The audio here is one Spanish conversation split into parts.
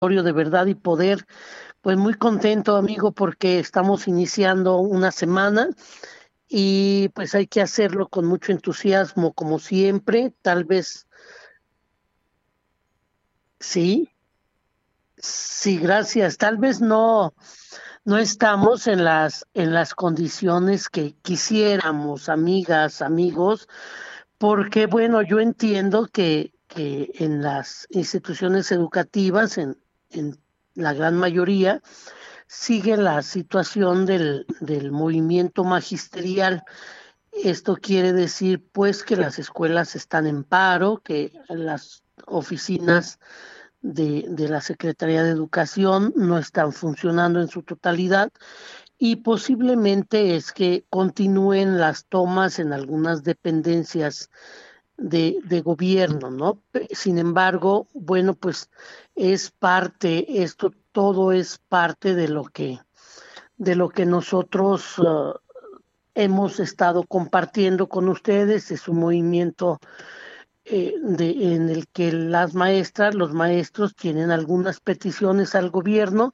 de verdad y poder, pues muy contento, amigo, porque estamos iniciando una semana y pues hay que hacerlo con mucho entusiasmo, como siempre. Tal vez sí, sí, gracias. Tal vez no estamos en las condiciones que quisiéramos, amigas, amigos, porque bueno, yo entiendo que en las instituciones educativas, en la gran mayoría, sigue la situación del movimiento magisterial. Esto quiere decir, pues, que las escuelas están en paro, que las oficinas de la Secretaría de Educación no están funcionando en su totalidad y posiblemente es que continúen las tomas en algunas dependencias de gobierno, ¿no? Sin embargo, bueno, pues es parte, esto todo es parte de lo que nosotros hemos estado compartiendo con ustedes. Es un movimiento en el que las maestras, los maestros tienen algunas peticiones al gobierno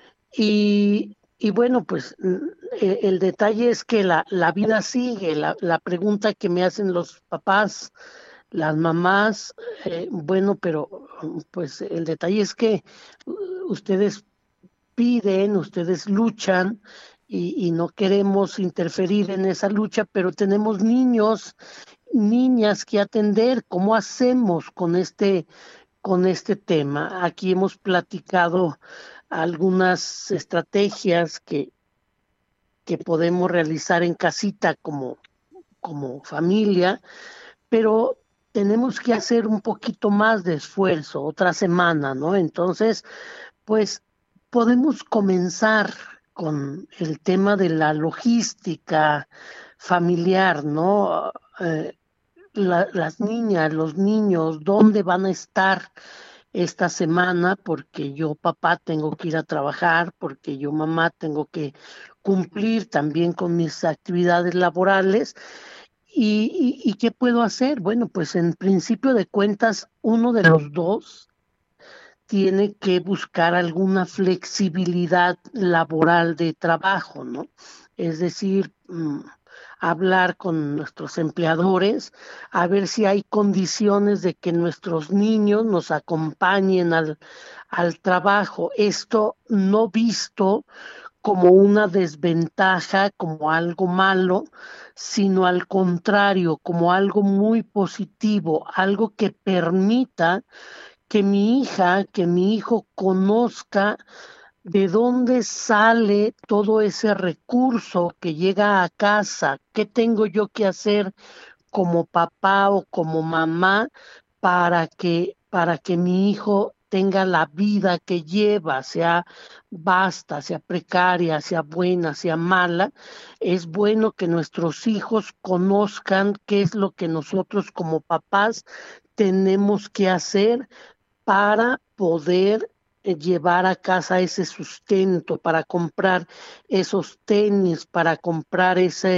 y bueno, pues el detalle es que la vida sigue. La pregunta que me hacen los papás, las mamás, bueno, pero pues el detalle es que ustedes piden, ustedes luchan y no queremos interferir en esa lucha, pero tenemos niños, niñas que atender. ¿Cómo hacemos con este tema? Aquí hemos platicado algunas estrategias que podemos realizar en casita como familia, pero tenemos que hacer un poquito más de esfuerzo, otra semana, ¿no? Entonces, pues podemos comenzar con el tema de la logística familiar, ¿no? Las niñas, los niños, ¿dónde van a estar esta semana? Porque yo, papá, tengo que ir a trabajar, porque yo, mamá, tengo que cumplir también con mis actividades laborales. ¿Y qué puedo hacer? Bueno, pues en principio de cuentas, uno de los dos tiene que buscar alguna flexibilidad laboral de trabajo, ¿no? Es decir, hablar con nuestros empleadores, a ver si hay condiciones de que nuestros niños nos acompañen al trabajo. Esto no visto como una desventaja, como algo malo, sino al contrario, como algo muy positivo, algo que permita que mi hija, que mi hijo conozca de dónde sale todo ese recurso que llega a casa, qué tengo yo que hacer como papá o como mamá para que mi hijo tenga la vida que lleva, sea vasta, sea precaria, sea buena, sea mala. Es bueno que nuestros hijos conozcan qué es lo que nosotros como papás tenemos que hacer para poder llevar a casa ese sustento, para comprar esos tenis, para comprar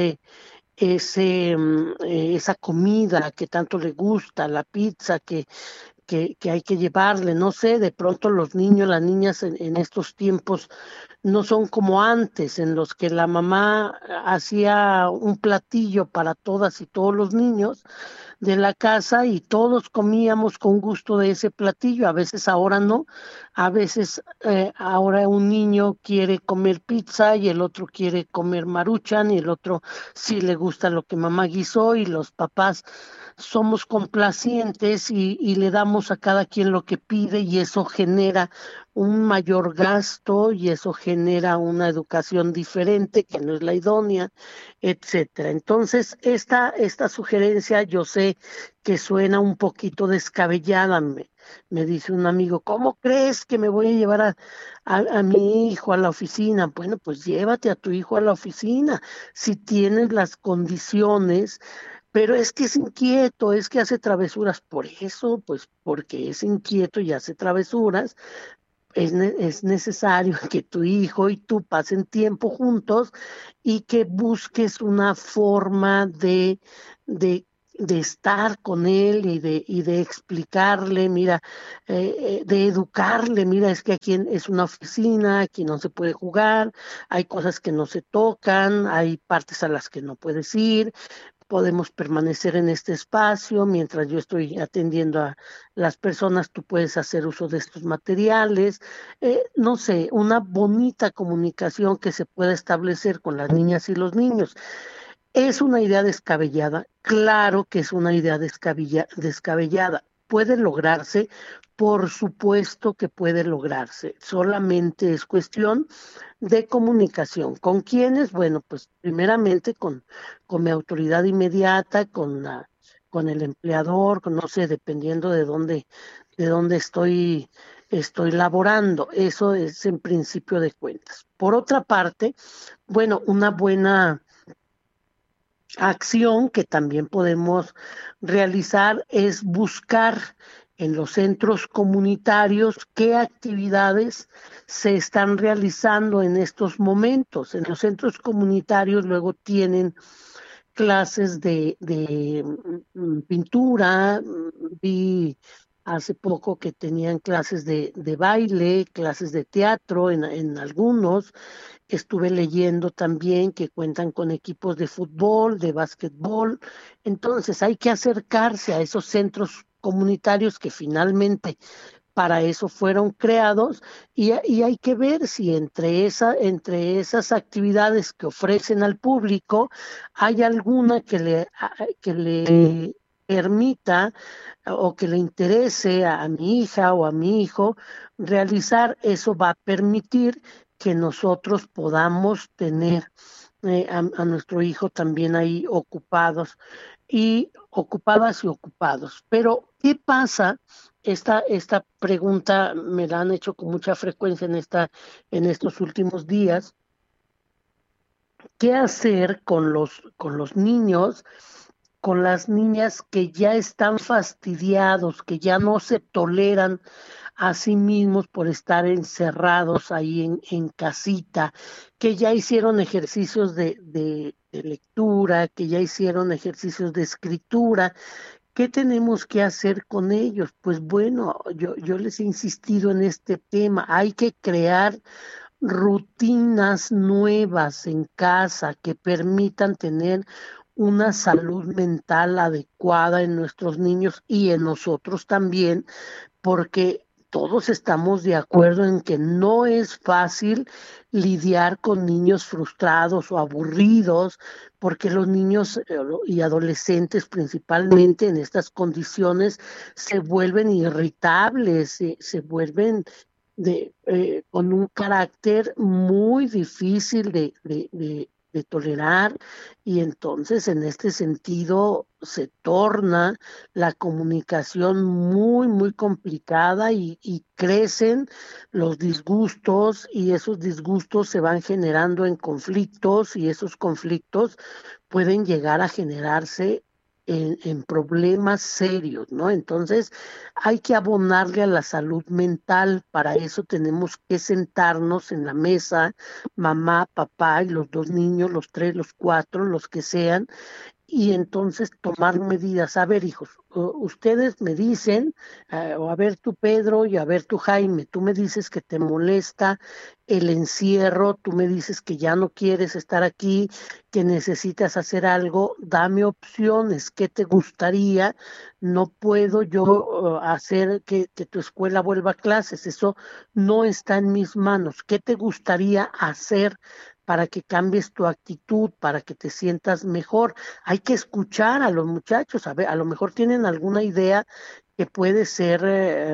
esa comida que tanto le gusta, la pizza que hay que llevarle. No sé, de pronto los niños, las niñas en estos tiempos no son como antes, en los que la mamá hacía un platillo para todas y todos los niños de la casa y todos comíamos con gusto de ese platillo. A veces ahora no, a veces ahora un niño quiere comer pizza y el otro quiere comer maruchan y el otro sí le gusta lo que mamá guisó y los papás somos complacientes y le damos a cada quien lo que pide y eso genera un mayor gasto y eso genera una educación diferente que no es la idónea, etcétera. Entonces, esta sugerencia yo sé que suena un poquito descabellada. Me dice un amigo, ¿cómo crees que me voy a llevar a mi hijo a la oficina? Bueno, pues llévate a tu hijo a la oficina si tienes las condiciones, pero es que es inquieto, es que hace travesuras. Por eso, pues porque es inquieto y hace travesuras, es necesario que tu hijo y tú pasen tiempo juntos y que busques una forma de de estar con él y de explicarle, mira, de educarle, mira, es que aquí es una oficina, aquí no se puede jugar, hay cosas que no se tocan, hay partes a las que no puedes ir, podemos permanecer en este espacio mientras yo estoy atendiendo a las personas, tú puedes hacer uso de estos materiales, no sé, una bonita comunicación que se pueda establecer con las niñas y los niños. ¿Es una idea descabellada? Claro que es una idea descabellada. ¿Puede lograrse? Por supuesto que puede lograrse. Solamente es cuestión de comunicación. ¿Con quiénes? Bueno, pues primeramente con mi autoridad inmediata, con el empleador, con, no sé, dependiendo de dónde estoy laborando. Eso es en principio de cuentas. Por otra parte, bueno, una buena acción que también podemos realizar es buscar en los centros comunitarios qué actividades se están realizando en estos momentos. En los centros comunitarios luego tienen clases de pintura, vi hace poco que tenían clases de baile, clases de teatro en algunos. Estuve leyendo también que cuentan con equipos de fútbol, de básquetbol. Entonces hay que acercarse a esos centros comunitarios que finalmente para eso fueron creados y hay que ver si entre esas actividades que ofrecen al público hay alguna que le permita o que le interese a mi hija o a mi hijo realizar. Eso va a permitir que nosotros podamos tener a nuestro hijo también ahí ocupados y ocupadas y ocupados. Pero, ¿qué pasa? Esta pregunta me la han hecho con mucha frecuencia en estos últimos días. ¿Qué hacer con los niños, con las niñas que ya están fastidiados, que ya no se toleran a sí mismos por estar encerrados ahí en casita, que ya hicieron ejercicios de lectura, que ya hicieron ejercicios de escritura? ¿Qué tenemos que hacer con ellos? Pues bueno, yo les he insistido en este tema. Hay que crear rutinas nuevas en casa que permitan tener una salud mental adecuada en nuestros niños y en nosotros también, porque todos estamos de acuerdo en que no es fácil lidiar con niños frustrados o aburridos, porque los niños y adolescentes principalmente en estas condiciones se vuelven irritables, se vuelven con un carácter muy difícil de tolerar, y entonces en este sentido se torna la comunicación muy, muy complicada y crecen los disgustos y esos disgustos se van generando en conflictos y esos conflictos pueden llegar a generarse en problemas serios, ¿no? Entonces hay que abonarle a la salud mental. Para eso tenemos que sentarnos en la mesa, mamá, papá y los dos niños, los tres, los cuatro, los que sean, y entonces tomar medidas. A ver, hijos, ustedes me dicen, o a ver tú Pedro y a ver tú Jaime, tú me dices que te molesta el encierro, tú me dices que ya no quieres estar aquí, que necesitas hacer algo, dame opciones, ¿qué te gustaría? No puedo yo hacer que tu escuela vuelva a clases, eso no está en mis manos. ¿Qué te gustaría hacer para que cambies tu actitud, para que te sientas mejor? Hay que escuchar a los muchachos, a ver, a lo mejor tienen alguna idea que puede ser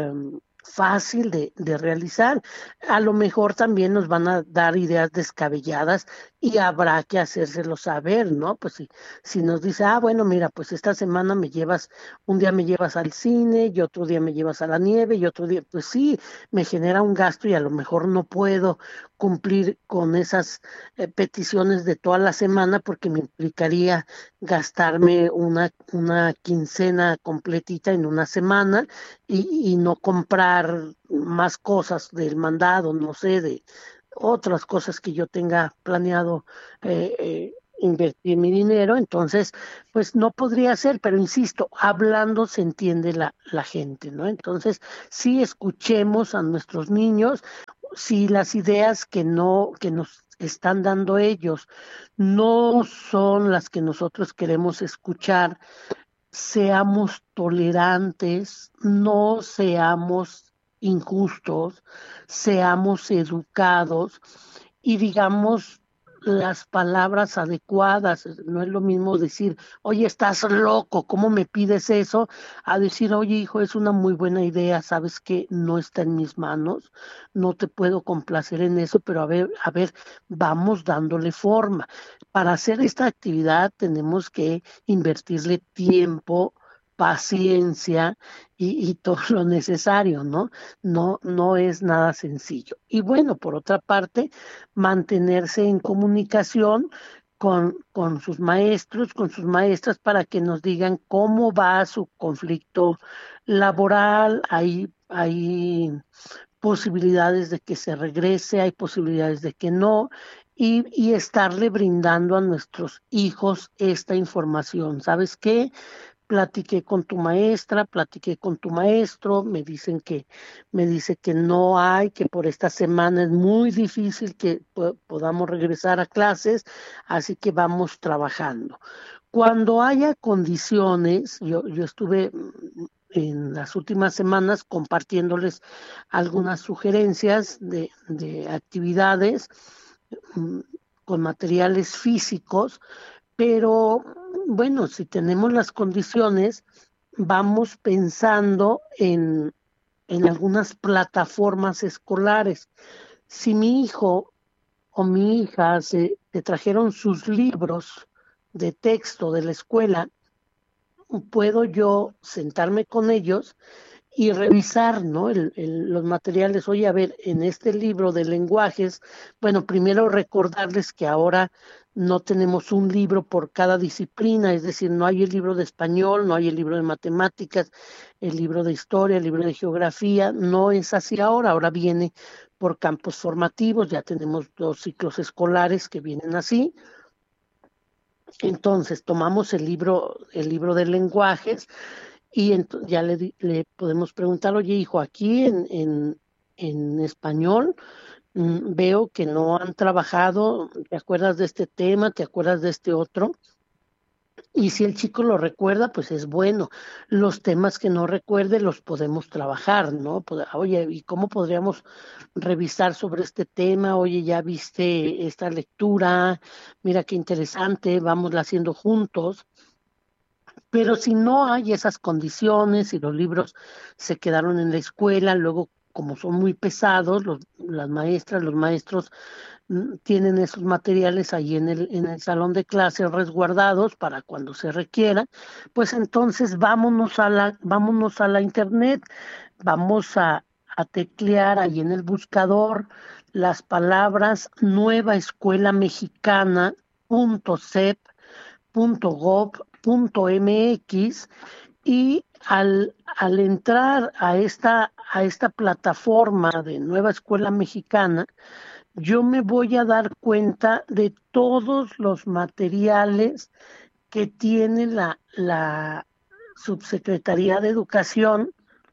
fácil de realizar. A lo mejor también nos van a dar ideas descabelladas y habrá que hacérselo saber, ¿no? Pues si nos dice, ah, bueno, mira, pues esta semana me llevas, un día me llevas al cine y otro día me llevas a la nieve y otro día, pues sí, me genera un gasto y a lo mejor no puedo cumplir con esas peticiones de toda la semana porque me implicaría gastarme una quincena completita en una semana y no comprar más cosas del mandado, no sé, de otras cosas que yo tenga planeado invertir mi dinero, entonces, pues no podría ser, pero insisto, hablando se entiende la gente, ¿no? Entonces, sí escuchemos a nuestros niños, si las ideas que nos están dando ellos no son las que nosotros queremos escuchar, seamos tolerantes, no seamos injustos, seamos educados y digamos las palabras adecuadas. No es lo mismo decir, oye, estás loco, ¿cómo me pides eso? A decir, oye, hijo, es una muy buena idea, sabes que no está en mis manos, no te puedo complacer en eso, pero a ver, vamos dándole forma. Para hacer esta actividad tenemos que invertirle tiempo, paciencia y todo lo necesario, ¿no? No es nada sencillo. Y bueno, por otra parte, mantenerse en comunicación con sus maestros, con sus maestras, para que nos digan cómo va su conflicto laboral. Hay posibilidades de que se regrese, hay posibilidades de que no, y estarle brindando a nuestros hijos esta información. ¿Sabes qué? Platiqué con tu maestra, platiqué con tu maestro, me dice que no hay, que por esta semana es muy difícil que podamos regresar a clases, así que vamos trabajando. Cuando haya condiciones, yo estuve en las últimas semanas compartiéndoles algunas sugerencias de actividades mm, con materiales físicos, pero bueno, si tenemos las condiciones, vamos pensando en algunas plataformas escolares. Si mi hijo o mi hija se trajeron sus libros de texto de la escuela, puedo yo sentarme con ellos y revisar, ¿no? Los materiales. Oye, a ver, en este libro de lenguajes, bueno, primero recordarles que ahora no tenemos un libro por cada disciplina, es decir, no hay el libro de español, no hay el libro de matemáticas, el libro de historia, el libro de geografía, no es así ahora, ahora viene por campos formativos, ya tenemos 2 ciclos escolares que vienen así. Entonces, tomamos el libro de lenguajes y ya le podemos preguntar, oye, hijo, aquí en español veo que no han trabajado, ¿te acuerdas de este tema? ¿Te acuerdas de este otro? Y si el chico lo recuerda, pues es bueno. Los temas que no recuerde los podemos trabajar, ¿no? Oye, ¿y cómo podríamos revisar sobre este tema? Oye, ya viste esta lectura, mira qué interesante, vámosla haciendo juntos. Pero si no hay esas condiciones y los libros se quedaron en la escuela, luego como son muy pesados, las maestras, los maestros tienen esos materiales ahí en el salón de clase resguardados para cuando se requiera, pues entonces vámonos a la internet, vamos a teclear ahí en el buscador las palabras nueva escuela mexicana .sep.gov.mx y al entrar a esta plataforma de Nueva Escuela Mexicana, yo me voy a dar cuenta de todos los materiales que tiene la Subsecretaría de Educación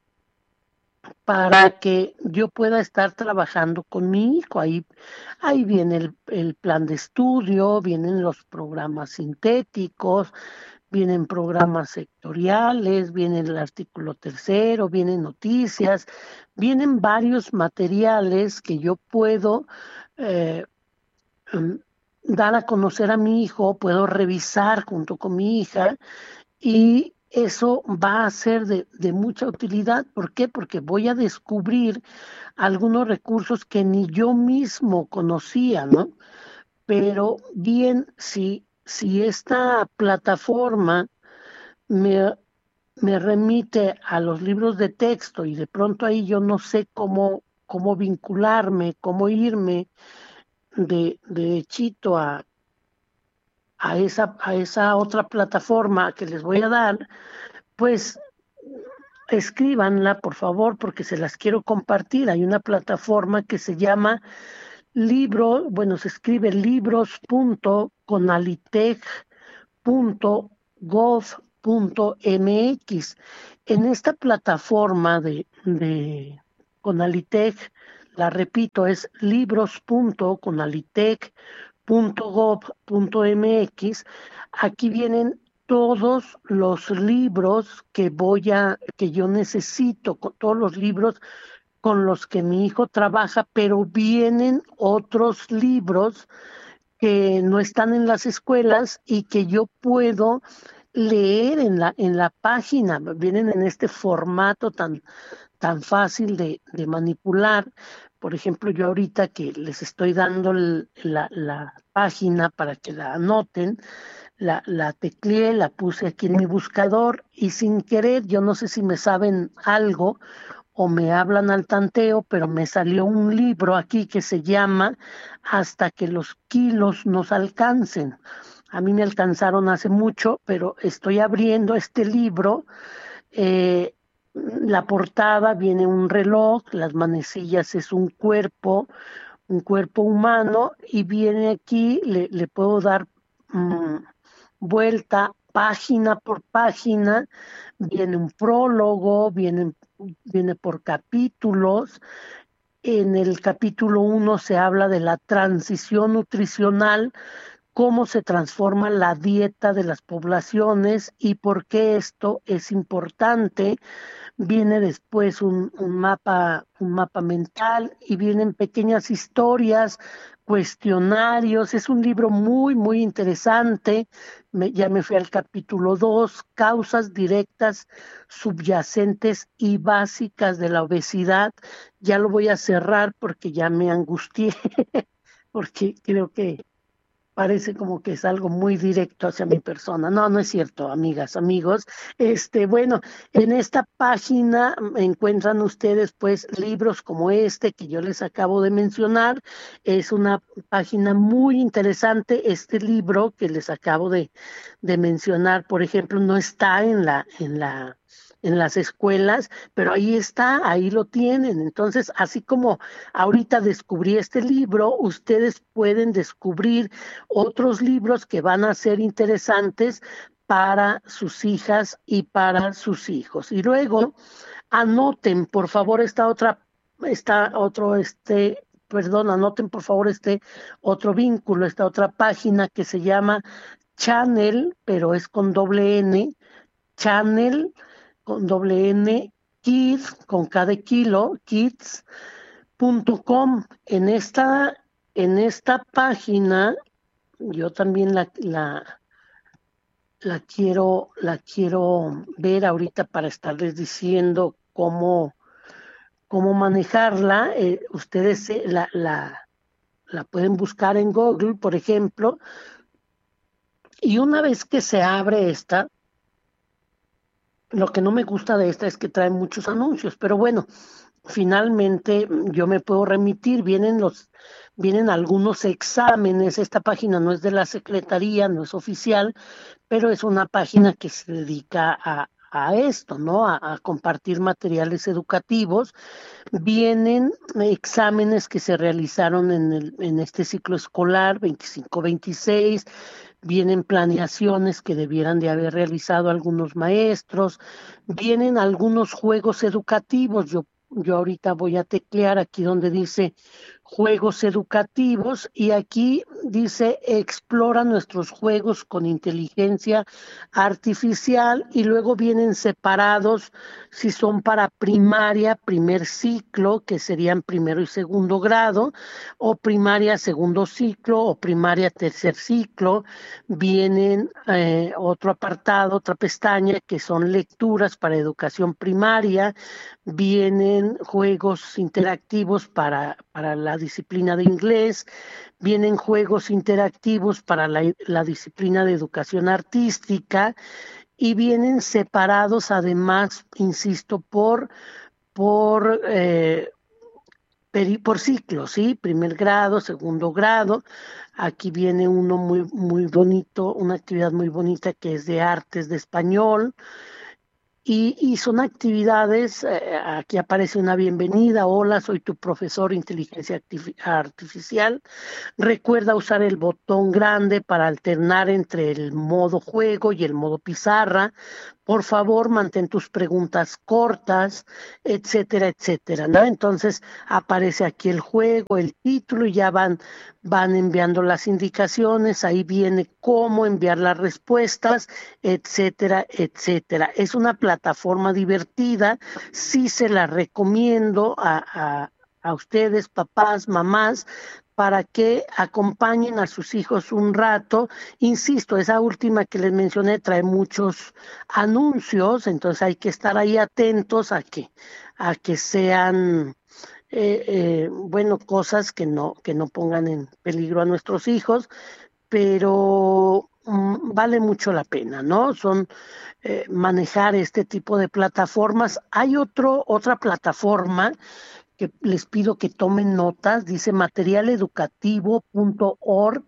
para que yo pueda estar trabajando con mi hijo. Ahí viene el plan de estudio, vienen los programas sintéticos, vienen programas sectoriales, viene el artículo tercero, vienen noticias, vienen varios materiales que yo puedo eh, mm, dar a conocer a mi hijo, puedo revisar junto con mi hija y eso va a ser de mucha utilidad. ¿Por qué? Porque voy a descubrir algunos recursos que ni yo mismo conocía, ¿no? Pero bien, si esta plataforma me, me remite a los libros de texto y de pronto ahí yo no sé cómo vincularme, cómo irme de Chito a esa otra plataforma que les voy a dar, pues escríbanla, por favor, porque se las quiero compartir. Hay una plataforma que se llama libro, bueno, se escribe libros.conalitech.gov.mx. En esta plataforma de Conalitech, la repito, es libros.conalitech.gov.mx. Aquí vienen todos los libros que yo necesito, todos los libros con los que mi hijo trabaja, pero vienen otros libros que no están en las escuelas y que yo puedo leer en la página. Vienen en este formato tan fácil de manipular. Por ejemplo, yo ahorita que les estoy dando la página para que la anoten, la tecleé, la puse aquí en mi buscador y sin querer, yo no sé si me saben algo o me hablan al tanteo, pero me salió un libro aquí que se llama Hasta que los kilos nos alcancen. A mí me alcanzaron hace mucho, pero estoy abriendo este libro. eh, la portada viene un reloj, las manecillas es un cuerpo humano, y viene aquí, le puedo dar mm, vuelta página por página, viene un prólogo, viene por capítulos. En el capítulo 1 se habla de la transición nutricional, cómo se transforma la dieta de las poblaciones y por qué esto es importante. Viene después un mapa mental y vienen pequeñas historias, cuestionarios. Es un libro muy interesante. Ya me fui al capítulo 2, causas directas, subyacentes y básicas de la obesidad. Ya lo voy a cerrar porque ya me angustié, porque creo que parece como que es algo muy directo hacia mi persona. No, no es cierto, amigas, amigos. Bueno, en esta página encuentran ustedes pues libros como este que yo les acabo de mencionar. Es una página muy interesante. Este libro que les acabo de mencionar, por ejemplo, no está en las escuelas, pero ahí está, ahí lo tienen. Entonces, así como ahorita descubrí este libro, ustedes pueden descubrir otros libros que van a ser interesantes para sus hijas y para sus hijos. Y luego anoten, por favor, perdón, anoten por favor este otro vínculo, esta otra página que se llama Channel, pero es con doble N, Channel con doble N, Kids, con cada kilo, kids.com. En esta página yo también la quiero ver ahorita para estarles diciendo cómo manejarla. Ustedes la pueden buscar en Google, por ejemplo, y una vez que se abre esta, lo que no me gusta de esta es que trae muchos anuncios, pero bueno, finalmente yo me puedo remitir, vienen algunos exámenes. Esta página no es de la Secretaría, no es oficial, pero es una página que se dedica a esto, ¿no? A compartir materiales educativos. Vienen exámenes que se realizaron en este ciclo escolar 25-26, vienen planeaciones que debieran de haber realizado algunos maestros, vienen algunos juegos educativos. Yo ahorita voy a teclear aquí donde dice juegos educativos y aquí dice explora nuestros juegos con inteligencia artificial, y luego vienen separados si son para primaria, primer ciclo, que serían primero y segundo grado, o primaria, segundo ciclo, o primaria, tercer ciclo. Vienen otro apartado, otra pestaña, que son lecturas para educación primaria. Vienen juegos interactivos para la disciplina de inglés. Vienen juegos interactivos para la disciplina de educación artística, y vienen separados además, insisto, por por ciclo, ¿sí? Primer grado, segundo grado. Aquí viene uno muy bonito, una actividad muy bonita que es de artes de español. y son actividades, aquí aparece una bienvenida, hola, soy tu profesor de inteligencia artificial, recuerda usar el botón grande para alternar entre el modo juego y el modo pizarra. Por favor, mantén tus preguntas cortas, etcétera, etcétera, ¿no? Entonces aparece aquí el juego, el título y ya van enviando las indicaciones, ahí viene cómo enviar las respuestas, etcétera, etcétera. Es una plataforma divertida, sí se la recomiendo a ustedes, papás, mamás, para que acompañen a sus hijos un rato. Insisto, esa última que les mencioné trae muchos anuncios, entonces hay que estar ahí atentos a que sean bueno, cosas que no pongan en peligro a nuestros hijos, pero vale mucho la pena, ¿no? Son manejar este tipo de plataformas. Hay otra plataforma que les pido que tomen notas, dice materialeducativo.org.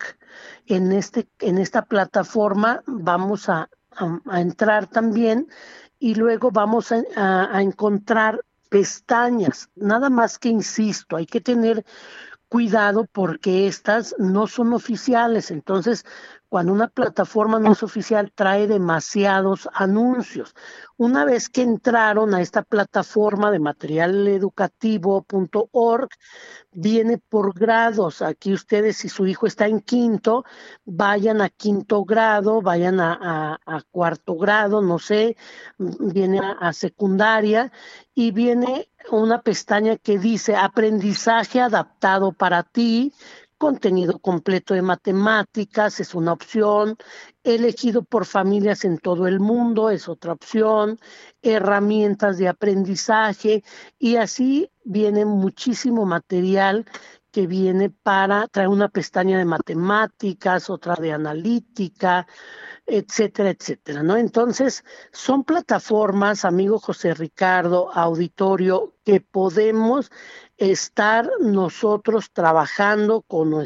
En esta plataforma vamos a entrar también y luego vamos a encontrar pestañas. Nada más que insisto, hay que tener cuidado porque estas no son oficiales. Entonces, cuando una plataforma no es oficial, trae demasiados anuncios. Una vez que entraron a esta plataforma de materialeducativo.org, viene por grados. Aquí ustedes, si su hijo está en quinto, vayan a quinto grado, vayan a cuarto grado, no sé, viene a secundaria y viene una pestaña que dice aprendizaje adaptado para ti, contenido completo de matemáticas, es una opción, elegido por familias en todo el mundo, es otra opción, herramientas de aprendizaje, y así viene muchísimo material que viene para traer una pestaña de matemáticas, otra de analítica, etcétera, etcétera, ¿no? Entonces, son plataformas, amigo José Ricardo, auditorio, que podemos estar nosotros trabajando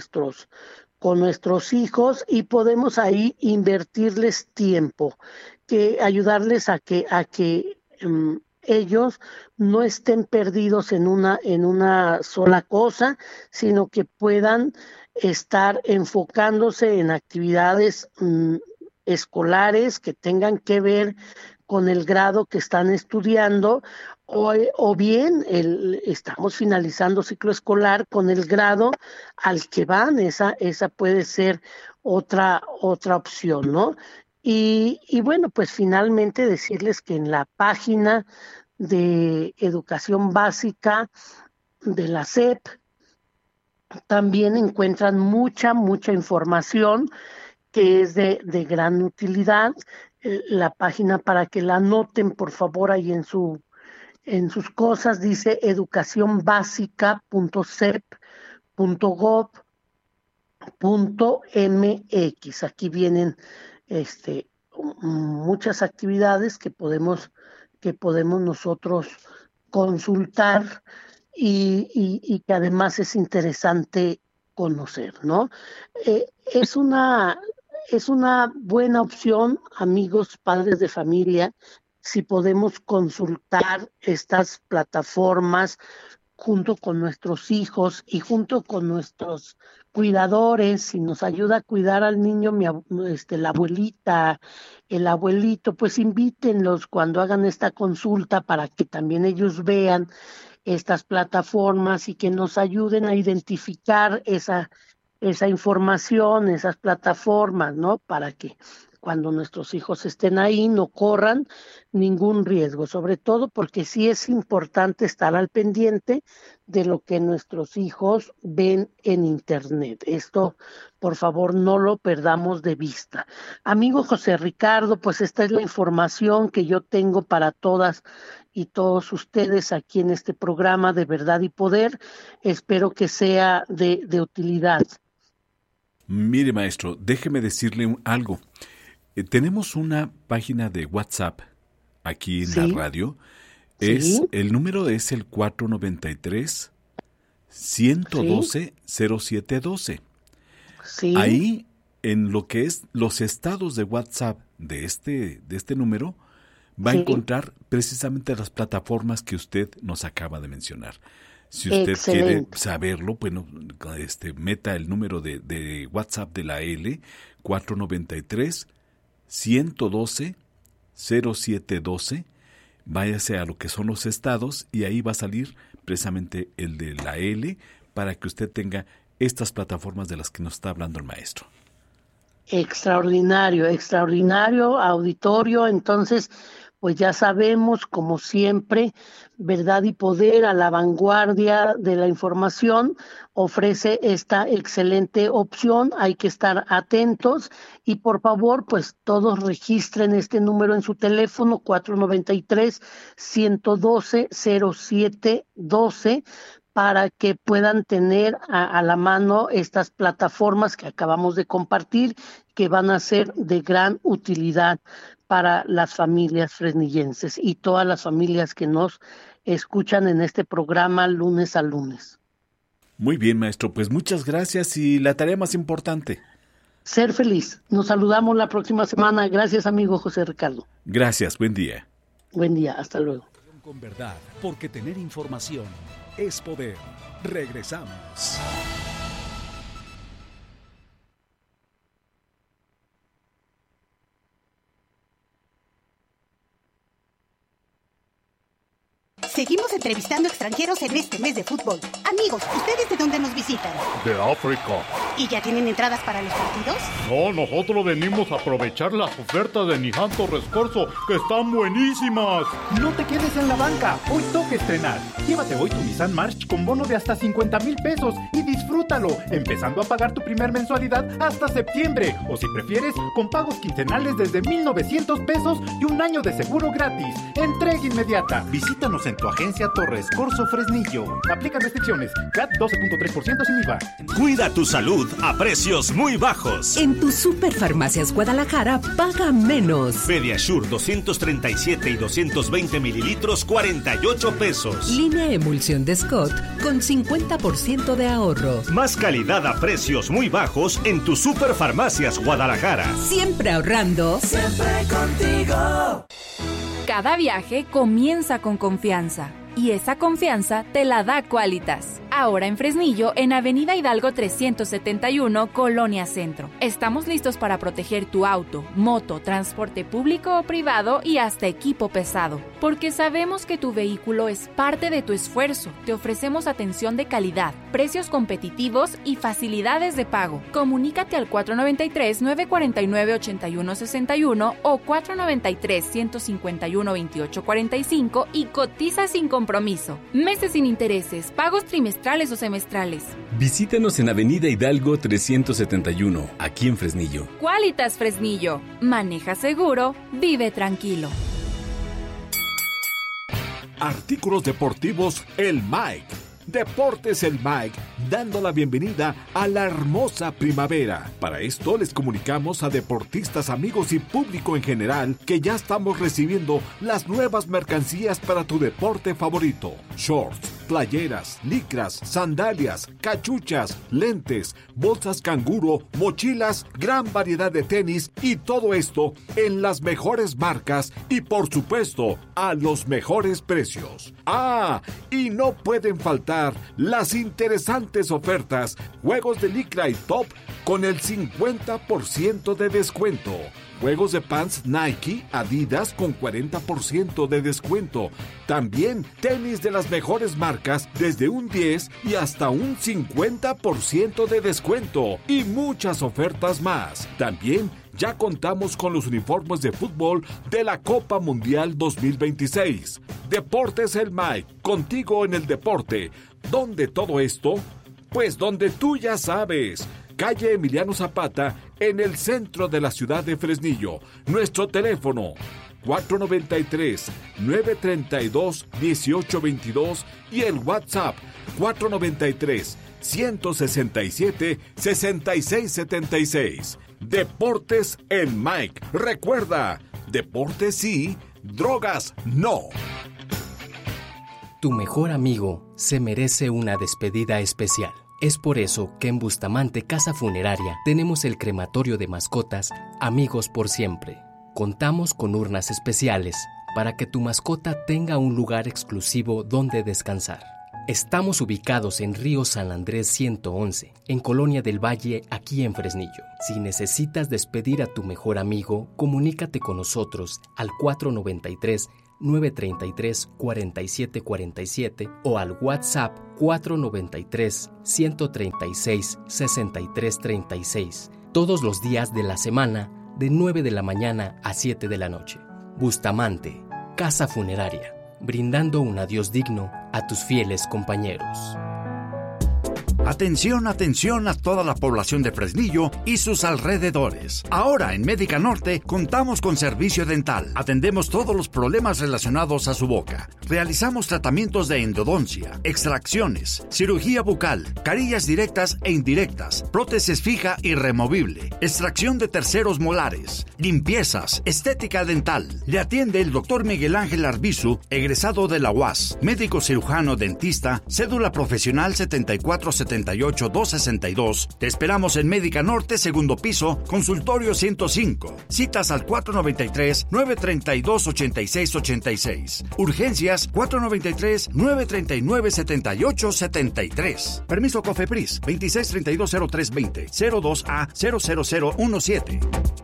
con nuestros hijos y podemos ahí invertirles tiempo, que ayudarles a que ellos no estén perdidos en una sola cosa, sino que puedan estar enfocándose en actividades escolares que tengan que ver con el grado que están estudiando o bien estamos finalizando ciclo escolar con el grado al que van, esa puede ser otra opción, ¿no? Y bueno, pues finalmente decirles que en la página de educación básica de la SEP también encuentran mucha información que es de gran utilidad. La página para que la anoten, por favor, ahí en sus cosas, dice educacionbásica.sep.gov.mx. Aquí vienen muchas actividades que podemos nosotros consultar y que además es interesante conocer, ¿no? Es es una buena opción, amigos, padres de familia, si podemos consultar estas plataformas junto con nuestros hijos y junto con nuestros cuidadores, si nos ayuda a cuidar al niño, la abuelita, el abuelito, pues invítenlos cuando hagan esta consulta para que también ellos vean estas plataformas y que nos ayuden a identificar esa información, esas plataformas, ¿no? Para que cuando nuestros hijos estén ahí no corran ningún riesgo, sobre todo porque sí es importante estar al pendiente de lo que nuestros hijos ven en Internet. Esto, por favor, no lo perdamos de vista. Amigo José Ricardo, pues esta es la información que yo tengo para todas y todos ustedes aquí en este programa de Verdad y Poder. Espero que sea de utilidad. Mire, maestro, déjeme decirle algo. Tenemos una página de WhatsApp aquí en la Sí, radio. sí, El número es el 493 sí, 112 0712. sí, Ahí, en lo que es los estados de WhatsApp de este número, va a encontrar precisamente las plataformas que usted nos acaba de mencionar. Si usted quiere saberlo, bueno, meta el número de WhatsApp de la L, 493-112-0712, váyase a lo que son los estados y ahí va a salir precisamente el de la L para que usted tenga estas plataformas de las que nos está hablando el maestro. Extraordinario, extraordinario, auditorio. Entonces, pues ya sabemos, como siempre, Verdad y Poder, a la vanguardia de la información, ofrece esta excelente opción. Hay que estar atentos y por favor, pues todos registren este número en su teléfono, 493-112-0712, para que puedan tener a la mano estas plataformas que acabamos de compartir, que van a ser de gran utilidad para las familias fresnillenses y todas las familias que nos escuchan en este programa lunes a lunes. Muy bien, maestro, pues muchas gracias y la tarea más importante. Ser feliz. Nos saludamos la próxima semana. Gracias, amigo José Ricardo. Gracias, buen día. Buen día, hasta luego. Con verdad, porque tener información es poder. Regresamos. Seguimos entrevistando extranjeros en este mes de fútbol. Amigos, ¿ustedes de dónde nos visitan? De África. ¿Y ya tienen entradas para los partidos? No, nosotros venimos a aprovechar las ofertas de Nissan Torres Corso, que están buenísimas. No te quedes en la banca, hoy toca estrenar. Llévate hoy tu Nissan March con bono de hasta 50,000 pesos y disfrútalo, empezando a pagar tu primer mensualidad hasta septiembre. O si prefieres, con pagos quincenales desde 1,900 pesos y un año de seguro gratis. Entrega inmediata. Visítanos en tu agencia Torres Corso Fresnillo. Aplican restricciones. CAT 12.3% sin IVA. Cuida tu salud a precios muy bajos. En tu Superfarmacias Guadalajara paga menos. Pediasure 237 y 220 mililitros, 48 pesos. Línea emulsión de Scott con 50% de ahorro. Más calidad a precios muy bajos en tu Superfarmacias Guadalajara. Siempre ahorrando. Siempre contigo. Cada viaje comienza con confianza. Y esa confianza te la da Qualitas. Ahora en Fresnillo, en Avenida Hidalgo 371, Colonia Centro. Estamos listos para proteger tu auto, moto, transporte público o privado y hasta equipo pesado. Porque sabemos que tu vehículo es parte de tu esfuerzo. Te ofrecemos atención de calidad, precios competitivos y facilidades de pago. Comunícate al 493-949-8161 o 493-151-2845 y cotiza sin compromiso. Meses sin intereses, pagos trimestrales o semestrales. Visítanos en Avenida Hidalgo 371, aquí en Fresnillo. Qualitas Fresnillo. Maneja seguro, vive tranquilo. Artículos deportivos El Mike. Deportes El Mike, dando la bienvenida a la hermosa primavera. Para esto les comunicamos a deportistas, amigos y público en general que ya estamos recibiendo las nuevas mercancías para tu deporte favorito. Shorts, playeras, licras, sandalias, cachuchas, lentes, bolsas canguro, mochilas, gran variedad de tenis y todo esto en las mejores marcas y por supuesto a los mejores precios. ¡Ah! Y no pueden faltar las interesantes ofertas, juegos de licra y top con el 50% de descuento. Juegos de pants Nike, Adidas con 40% de descuento. También tenis de las mejores marcas desde un 10 y hasta un 50% de descuento. Y muchas ofertas más. También ya contamos con los uniformes de fútbol de la Copa Mundial 2026. Deportes El Mike, contigo en el deporte. ¿Dónde todo esto? Pues donde tú ya sabes. Calle Emiliano Zapata, en el centro de la ciudad de Fresnillo. Nuestro teléfono 493-932-1822 y el WhatsApp 493-167-6676. Deportes El Mike. Recuerda, deportes sí, drogas no. Tu mejor amigo se merece una despedida especial. Es por eso que en Bustamante Casa Funeraria tenemos el crematorio de mascotas Amigos por Siempre. Contamos con urnas especiales, para que tu mascota tenga un lugar exclusivo donde descansar. Estamos ubicados en Río San Andrés 111, en Colonia del Valle, aquí en Fresnillo. Si necesitas despedir a tu mejor amigo, comunícate con nosotros al 493-933-4747 o al WhatsApp 493-136-6336, todos los días de la semana, de 9 de la mañana a 7 de la noche. Bustamante, Casa Funeraria, brindando un adiós digno a tus fieles compañeros. Atención, atención a toda la población de Fresnillo y sus alrededores. Ahora en Médica Norte contamos con servicio dental. Atendemos todos los problemas relacionados a su boca. Realizamos tratamientos de endodoncia, extracciones, cirugía bucal, carillas directas e indirectas, prótesis fija y removible, extracción de terceros molares, limpiezas, estética dental. Le atiende el Dr. Miguel Ángel Arbizu, egresado de la UAS, médico cirujano dentista, cédula profesional 7478-262. Te esperamos en Médica Norte, segundo piso, consultorio 105. Citas al 493-932-8686. Urgencias 493-939-7873. Permiso COFEPRIS 26320320 02A00017.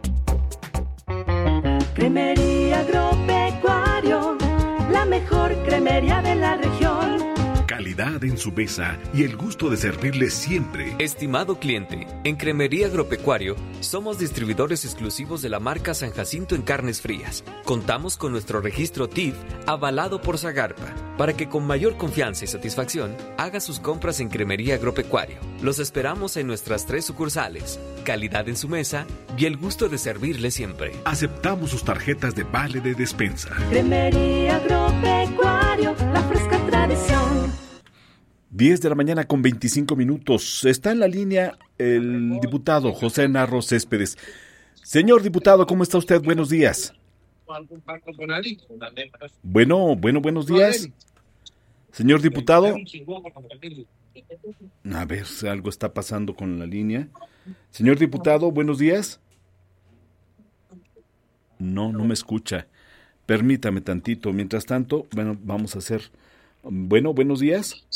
Cremería Agropecuario, la mejor cremería de la región. Calidad en su mesa y el gusto de servirle siempre. Estimado cliente, en Cremería Agropecuario somos distribuidores exclusivos de la marca San Jacinto en carnes frías. Contamos con nuestro registro TIF avalado por Zagarpa para que con mayor confianza y satisfacción haga sus compras en Cremería Agropecuario. Los esperamos en nuestras 3 sucursales. Calidad en su mesa y el gusto de servirle siempre. Aceptamos sus tarjetas de vale de despensa. Cremería Agropecuario, la fresca tradición. 10 de la mañana con 25 minutos. Está en la línea el diputado José Narro Céspedes. Señor diputado, ¿cómo está usted? Buenos días. Buenos días. Señor diputado. A ver, algo está pasando con la línea. Señor diputado, buenos días. No me escucha. Permítame tantito. Mientras tanto, bueno, vamos a hacer... buenos días.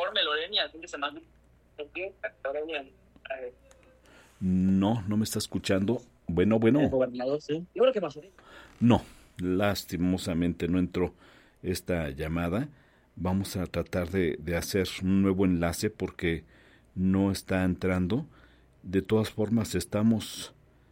No me está escuchando. Bueno. No, lastimosamente no entró esta llamada. Vamos a tratar de hacer un nuevo enlace porque no está entrando. De todas formas, estamos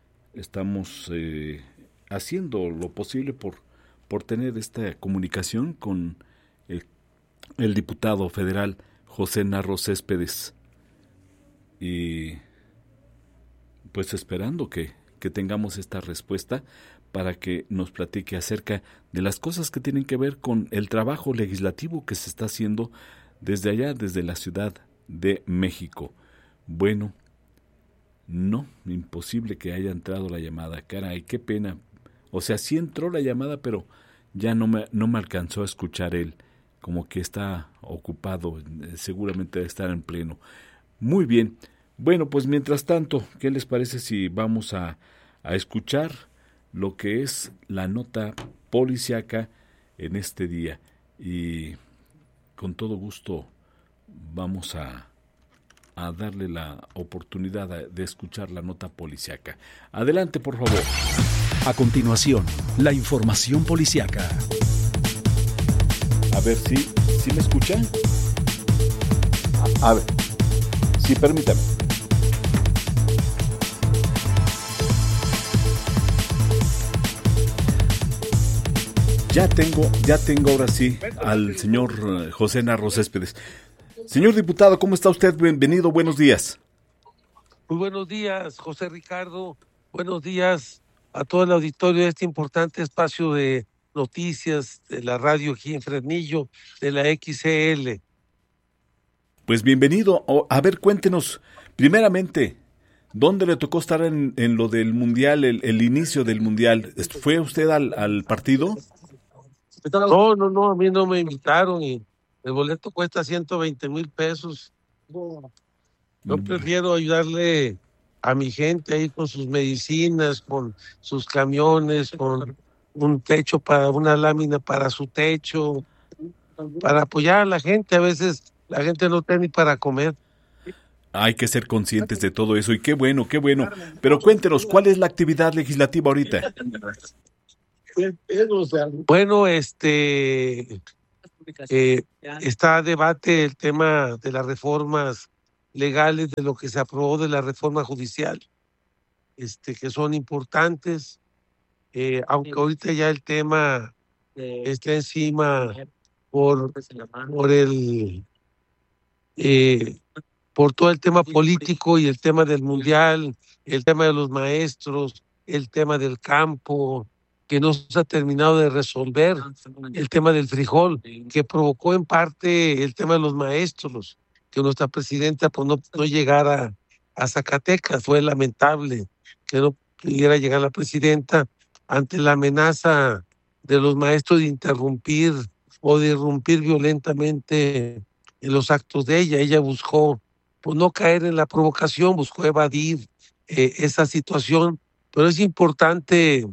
haciendo lo posible por tener esta comunicación con el diputado federal José Narro Céspedes, y pues esperando que tengamos esta respuesta para que nos platique acerca de las cosas que tienen que ver con el trabajo legislativo que se está haciendo desde allá, desde la Ciudad de México. Bueno, no, imposible que haya entrado la llamada, caray, qué pena. O sea, sí entró la llamada, pero ya no me alcanzó a escuchar él. Como que está ocupado, seguramente debe estar en pleno. Muy bien. Bueno, pues mientras tanto, ¿qué les parece si vamos a escuchar lo que es la nota policíaca en este día? Y con todo gusto vamos a darle la oportunidad de escuchar la nota policíaca. Adelante, por favor. A continuación, la información policíaca. A ver si me escuchan. A ver, sí, permítame. Ya tengo ahora sí al señor José Narro Céspedes. Señor diputado, ¿cómo está usted? Bienvenido, buenos días. Muy buenos días, José Ricardo. Buenos días a todo el auditorio de este importante espacio de noticias de la radio aquí en Fresnillo, de la XCL. Pues bienvenido. A ver, cuéntenos, primeramente, ¿dónde le tocó estar en lo del Mundial, el inicio del Mundial? ¿Fue usted al partido? No, a mí no me invitaron y el boleto cuesta 120,000 pesos. Yo prefiero ayudarle a mi gente ahí con sus medicinas, con sus camiones, con un techo para una lámina para su techo, para apoyar a la gente. A veces la gente no tiene ni para comer. Hay que ser conscientes de todo eso y qué bueno, qué bueno. Pero cuéntenos, ¿cuál es la actividad legislativa ahorita? Bueno, está a debate el tema de las reformas legales, de lo que se aprobó de la reforma judicial, que son importantes, aunque ahorita ya el tema está encima por todo el tema político y el tema del mundial, el tema de los maestros, el tema del campo, que no se ha terminado de resolver, el tema del frijol, que provocó en parte el tema de los maestros, que nuestra presidenta pues no llegara a Zacatecas. Fue lamentable que no pudiera llegar la presidenta ante la amenaza de los maestros de interrumpir o de irrumpir violentamente en los actos de ella. Ella buscó pues no caer en la provocación, buscó evadir esa situación, pero es importante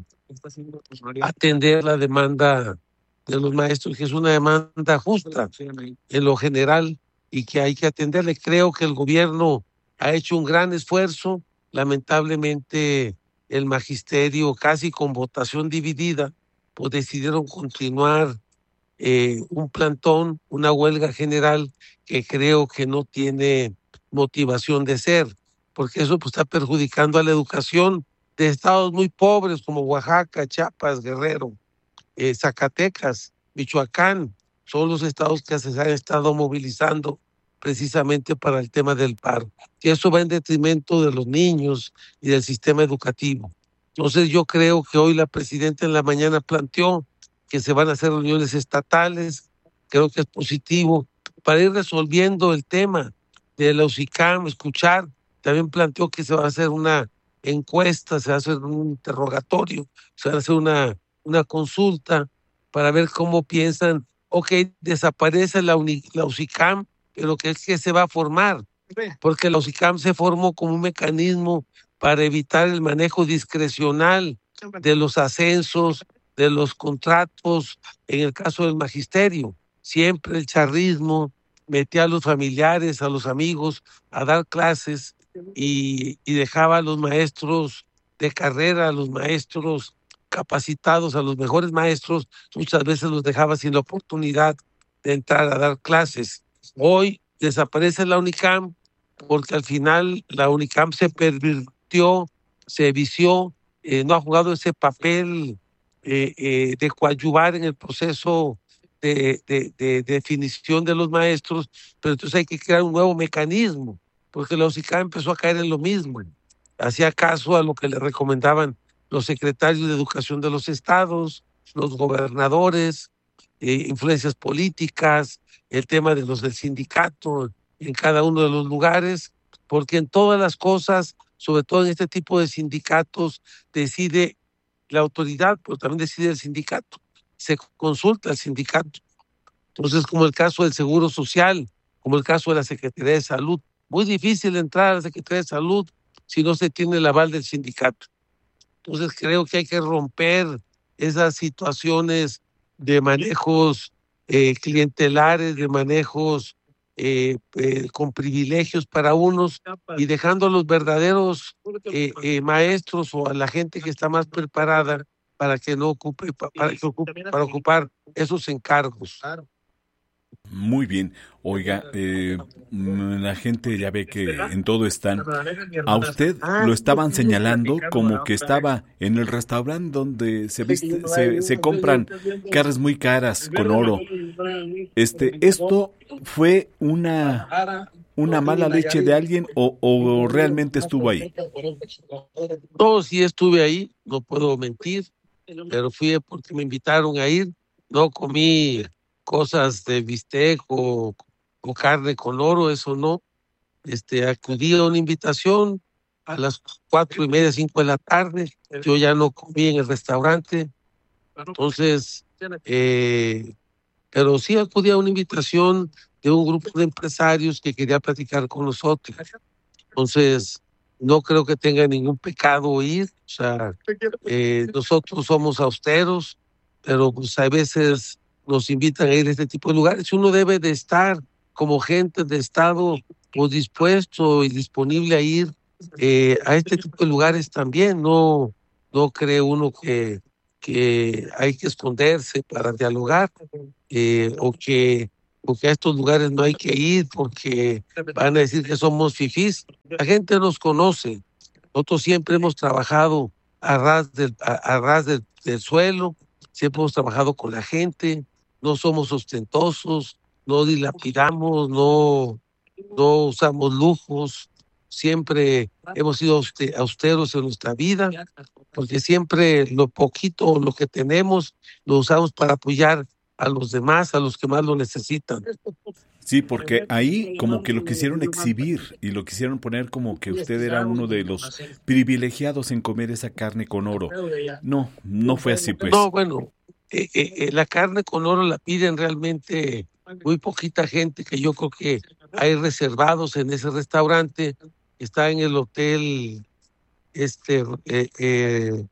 atender la demanda de los maestros, que es una demanda justa en lo general y que hay que atenderle. Creo que el gobierno ha hecho un gran esfuerzo. Lamentablemente el magisterio, casi con votación dividida, pues decidieron continuar un plantón, una huelga general que creo que no tiene motivación de ser, porque eso pues está perjudicando a la educación de estados muy pobres como Oaxaca, Chiapas, Guerrero, Zacatecas, Michoacán. Son los estados que se han estado movilizando precisamente para el tema del paro. Y eso va en detrimento de los niños y del sistema educativo. Entonces yo creo que hoy la presidenta en la mañana planteó que se van a hacer reuniones estatales. Creo que es positivo para ir resolviendo el tema de la UCICAM, escuchar. También planteó que se va a hacer una encuesta, se va a hacer un interrogatorio, se va a hacer una consulta para ver cómo piensan. Ok, desaparece la UCICAM, pero ¿qué es que se va a formar? Porque la UCICAM se formó como un mecanismo para evitar el manejo discrecional de los ascensos, de los contratos. En el caso del magisterio, siempre el charrismo metía a los familiares, a los amigos a dar clases y dejaba a los maestros de carrera, a los maestros capacitados, a los mejores maestros, muchas veces los dejaba sin la oportunidad de entrar a dar clases. Hoy desaparece la UNICAM porque al final la UNICAM se pervirtió, se vició, no ha jugado ese papel de coadyuvar en el proceso de definición de los maestros, pero entonces hay que crear un nuevo mecanismo, porque la UCICAM empezó a caer en lo mismo. Hacía caso a lo que le recomendaban los secretarios de educación de los estados, los gobernadores, influencias políticas, el tema de los del sindicato en cada uno de los lugares, porque en todas las cosas, sobre todo en este tipo de sindicatos, decide la autoridad, pero también decide el sindicato. Se consulta al sindicato. Entonces, como el caso del Seguro Social, como el caso de la Secretaría de Salud, muy difícil entrar a la Secretaría de Salud si no se tiene el aval del sindicato. Entonces, creo que hay que romper esas situaciones de manejos clientelares, de manejos con privilegios para unos y dejando a los verdaderos maestros o a la gente que está más preparada para que no ocupe, para ocupar esos encargos. Muy bien. Oiga, la gente ya ve que en todo están. A usted lo estaban señalando como que estaba en el restaurante donde se compran carnes muy caras con oro. ¿Esto fue una mala leche de alguien o realmente estuvo ahí? No, sí estuve ahí, no puedo mentir, pero fui porque me invitaron a ir. No comí cosas de bistec o carne con oro, eso no. Acudí a una invitación a las 4:30, 5 de la tarde. Yo ya no comí en el restaurante. Entonces, pero sí acudí a una invitación de un grupo de empresarios que quería platicar con nosotros. Entonces, no creo que tenga ningún pecado ir. O sea, nosotros somos austeros, pero pues a veces nos invitan a ir a este tipo de lugares. Uno debe de estar como gente de Estado pues, dispuesto y disponible a ir a este tipo de lugares también. No cree uno que hay que esconderse para dialogar o que a estos lugares no hay que ir porque van a decir que somos fifís. La gente nos conoce. Nosotros siempre hemos trabajado a ras del suelo, siempre hemos trabajado con la gente, no somos ostentosos, no dilapidamos, no usamos lujos, siempre hemos sido austeros en nuestra vida, porque siempre lo poquito, lo que tenemos, lo usamos para apoyar a los demás, a los que más lo necesitan. Sí, porque ahí como que lo quisieron exhibir y lo quisieron poner como que usted era uno de los privilegiados en comer esa carne con oro. No fue así, pues. No, bueno, la carne con oro la piden realmente muy poquita gente, que yo creo que hay reservados en ese restaurante. Está en el hotel, es en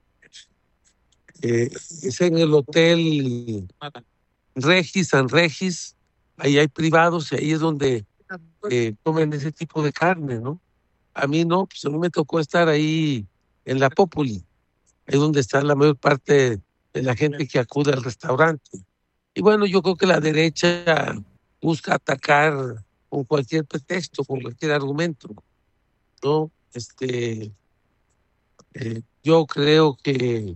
el hotel San Regis. Ahí hay privados y ahí es donde comen ese tipo de carne, ¿no? A mí no, pues a mí me tocó estar ahí en la Populi, ahí donde está la mayor parte de la gente que acude al restaurante. Y bueno, yo creo que la derecha busca atacar con cualquier pretexto, con cualquier argumento, ¿no? Yo creo que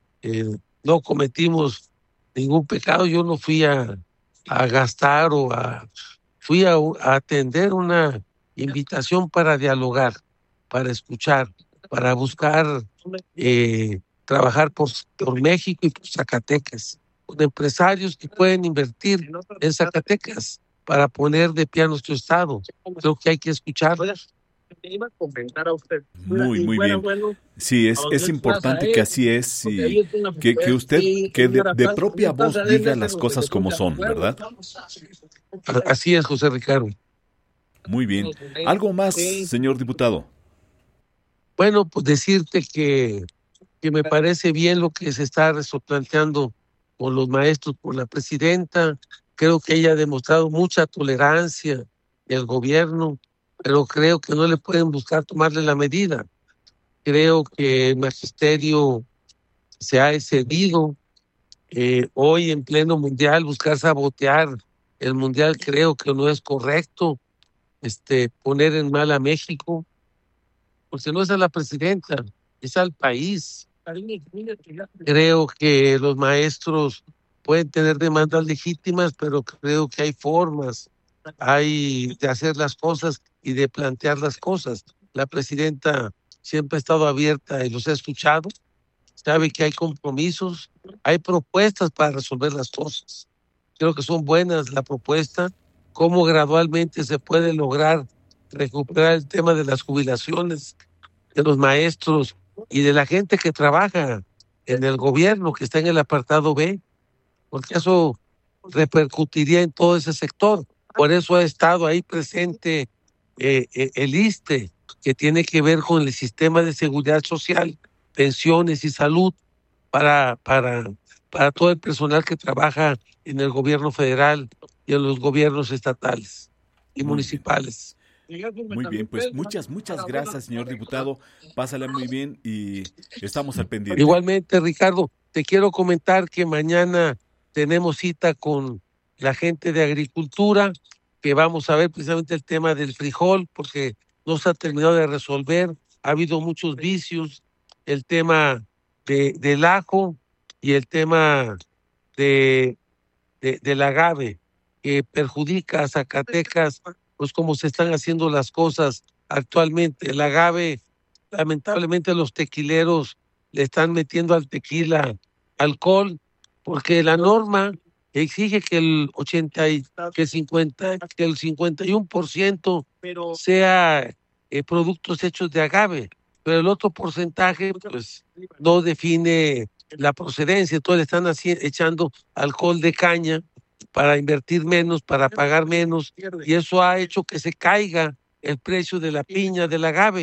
no cometimos ningún pecado. Yo no fui a gastar fui a atender una invitación para dialogar, para escuchar, para buscar trabajar por México y por Zacatecas, con empresarios que pueden invertir en Zacatecas para poner de pie a nuestro estado. Creo que hay que escucharlos. Iba a comentar a usted. Muy bien. Sí, es importante que así es y que usted que de propia voz diga las cosas como son, ¿verdad? Así es, José Ricardo. Muy bien. ¿Algo más, señor diputado? Bueno, pues decirte que me parece bien lo que se está planteando con los maestros, por la presidenta. Creo que ella ha demostrado mucha tolerancia del gobierno, pero creo que no le pueden buscar tomarle la medida. Creo que el magisterio se ha excedido. Hoy en pleno mundial buscar sabotear el mundial creo que no es correcto. Poner en mal a México, porque no es a la presidenta, es al país. Creo que los maestros pueden tener demandas legítimas, pero creo que hay formas de hacer las cosas y de plantear las cosas. La presidenta siempre ha estado abierta y los ha escuchado, sabe que hay compromisos, hay propuestas para resolver las cosas. Creo que son buenas la propuesta, cómo gradualmente se puede lograr recuperar el tema de las jubilaciones de los maestros y de la gente que trabaja en el gobierno, que está en el apartado B, porque eso repercutiría en todo ese sector. Por eso ha estado ahí presente el ISSSTE, que tiene que ver con el sistema de seguridad social, pensiones y salud para todo el personal que trabaja en el gobierno federal y en los gobiernos estatales y municipales. Muy bien, pues muchas gracias, señor diputado. Pásala muy bien y estamos al pendiente. Igualmente, Ricardo, te quiero comentar que mañana tenemos cita con la gente de agricultura, que vamos a ver precisamente el tema del frijol, porque no se ha terminado de resolver, ha habido muchos vicios, el tema del ajo y el tema del agave, que perjudica a Zacatecas, pues como se están haciendo las cosas actualmente. El agave, lamentablemente los tequileros le están metiendo al tequila alcohol, porque la norma exige que el 51% sea productos hechos de agave, pero el otro porcentaje pues no define la procedencia. Entonces le están echando alcohol de caña para invertir menos, para pagar menos, y eso ha hecho que se caiga el precio de la piña, del agave.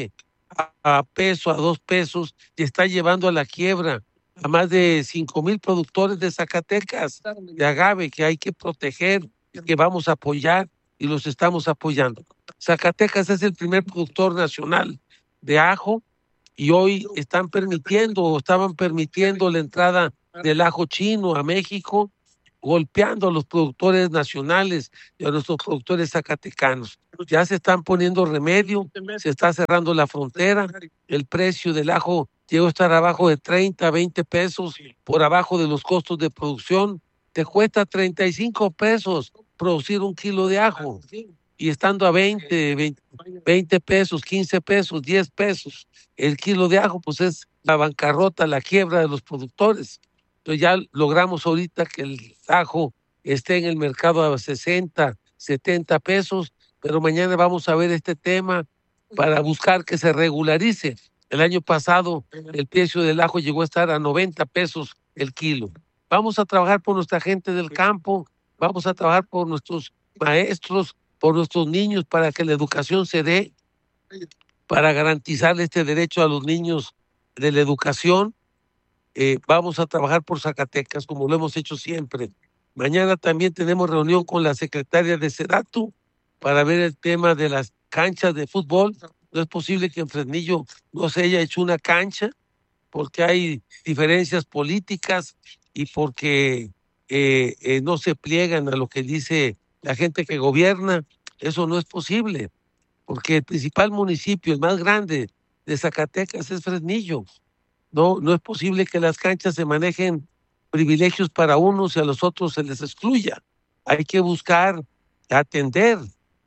a peso, a 2 pesos, y está llevando a la quiebra a más de 5,000 productores de Zacatecas, de agave, que hay que proteger, que vamos a apoyar y los estamos apoyando. Zacatecas es el primer productor nacional de ajo y hoy estaban permitiendo la entrada del ajo chino a México, golpeando a los productores nacionales y a nuestros productores zacatecanos. Ya se están poniendo remedio, se está cerrando la frontera, el precio del ajo llegó a estar abajo de 30, 20 pesos, por abajo de los costos de producción. Te cuesta 35 pesos producir 1 kilo de ajo, y estando a 20 pesos, 15 pesos, 10 pesos el kilo de ajo, pues es la bancarrota, la quiebra de los productores. Entonces ya logramos ahorita que el ajo esté en el mercado a 60, 70 pesos, pero mañana vamos a ver este tema para buscar que se regularice. El año pasado el precio del ajo llegó a estar a 90 pesos el kilo. Vamos a trabajar por nuestra gente del campo, vamos a trabajar por nuestros maestros, por nuestros niños, para que la educación se dé, para garantizar este derecho a los niños de la educación. Vamos a trabajar por Zacatecas, como lo hemos hecho siempre. Mañana también tenemos reunión con la secretaria de Sedatu para ver el tema de las canchas de fútbol. No es posible que en Fresnillo no se haya hecho una cancha, porque hay diferencias políticas y porque no se pliegan a lo que dice la gente que gobierna. Eso no es posible, porque el principal municipio, el más grande de Zacatecas, es Fresnillo. No es posible que las canchas se manejen privilegios para unos y a los otros se les excluya. Hay que buscar atender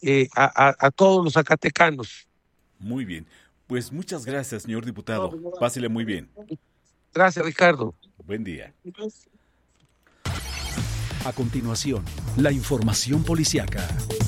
a todos los zacatecanos. Muy bien. Pues muchas gracias, señor diputado. Pásele muy bien. Gracias, Ricardo. Buen día. A continuación, la información policiaca.